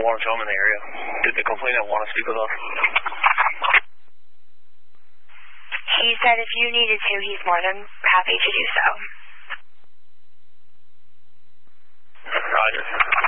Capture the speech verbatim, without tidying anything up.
want to show them in the area. Did the complainant want to speak with us? He said if you needed to, he's more than happy to do so. Roger.